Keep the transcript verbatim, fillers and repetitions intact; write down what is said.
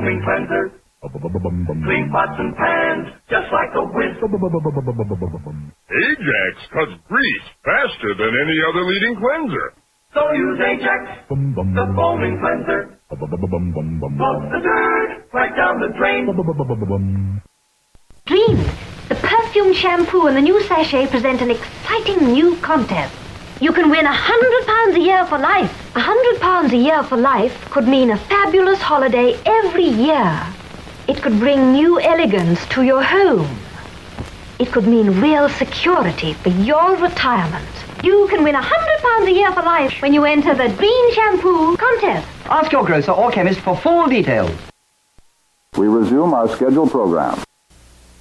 foaming cleanser. Clean pots and pans, just like a whiz. Ajax cuts grease faster than any other leading cleanser. So use Ajax, the foaming cleanser. Flush the dirt right down the drain. Dreams, the perfume shampoo and the new sachet present an exciting new contest. You can win a hundred pounds a year for life. A hundred pounds a year for life could mean a fabulous holiday every year. It could bring new elegance to your home. It could mean real security for your retirement. You can win a hundred pounds a year for life when you enter the Green Shampoo contest. Ask your grocer or chemist for full details. We resume our scheduled program.